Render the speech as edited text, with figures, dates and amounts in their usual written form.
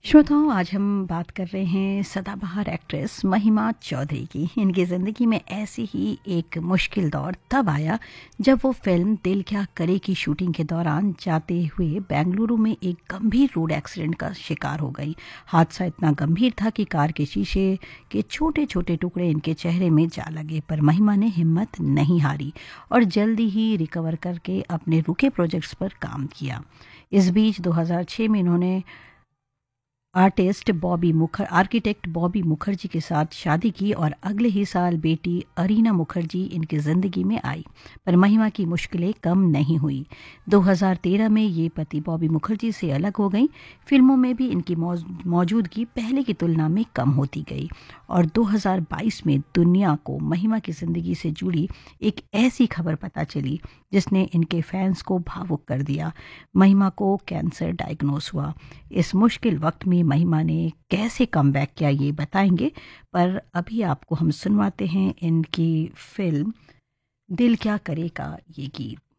श्रोताओं, आज हम बात कर रहे हैं सदाबहार एक्ट्रेस महिमा चौधरी की। इनकी ज़िंदगी में ऐसी ही एक मुश्किल दौर तब आया जब वो फिल्म दिल क्या करे की शूटिंग के दौरान जाते हुए बेंगलुरु में एक गंभीर रोड एक्सीडेंट का शिकार हो गई। हादसा इतना गंभीर था कि कार के शीशे के छोटे छोटे टुकड़े इनके चेहरे में जा लगे, पर महिमा ने हिम्मत नहीं हारी और जल्दी ही रिकवर करके अपने रुके प्रोजेक्ट्स पर काम किया। इस बीच 2006 में इन्होंने आर्किटेक्ट बॉबी मुखर्जी के साथ शादी की और अगले ही साल बेटी अरीना मुखर्जी इनकी जिंदगी में आई। पर महिमा की मुश्किलें कम नहीं हुई। 2013 में ये पति बॉबी मुखर्जी से अलग हो गई। फिल्मों में भी इनकी मौजूदगी पहले की तुलना में कम होती गई और 2022 में दुनिया को महिमा की जिंदगी से जुड़ी एक ऐसी खबर पता चली जिसने इनके फैंस को भावुक कर दिया। महिमा को कैंसर डायग्नोस हुआ। इस मुश्किल वक्त में महिमा ने कैसे कमबैक किया ये बताएंगे, पर अभी आपको हम सुनवाते हैं इनकी फिल्म दिल क्या करे का ये गीत।